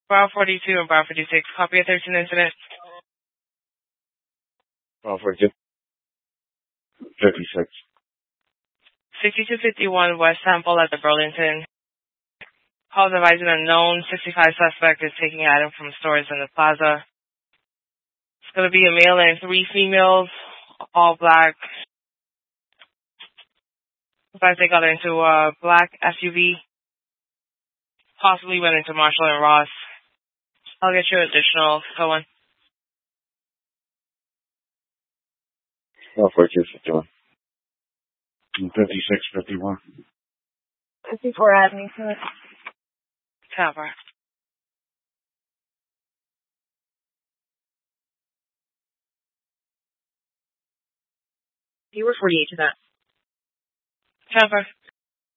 Bravo 42 and Bravo 56. Copy a 13 incident. Bravo 42. 56. 6251 West Temple at the Burlington. Calls advising unknown. 65 suspect is taking items from stores in the plaza. It's going to be a male and 3 females, all black. Looks like they got into a black SUV. Possibly went into Marshall and Ross. I'll get you additional going. 4251. 5651. 54 Avenue. Tower. You were 48 to that. Tower.